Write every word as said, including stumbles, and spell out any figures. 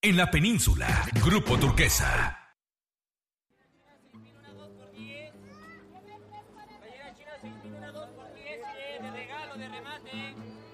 En la península, Grupo Turquesa. De regalo, de remate.